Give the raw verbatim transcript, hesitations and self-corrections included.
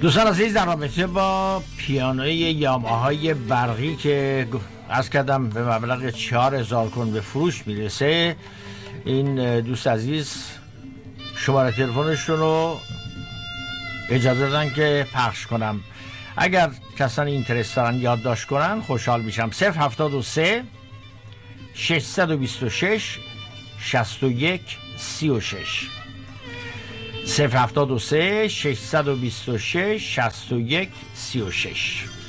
دوستان عزیز، در رابطه با پیانوی یاماهای برقی که عرض کردم به مبلغ چهار هزار کرون به فروش میرسه، این دوست عزیز شماره تلفنشون رو اجازه دادن که پخش کنم. اگر کسانی اینترست دارن یادداشت کنن خوشحال میشم. صفر هفتاد و سه ششصد و بیست و شش شصت و یک سی و شش صفر هفتاد و سه ششصد و بیست و شش شصت و یک سی و شش.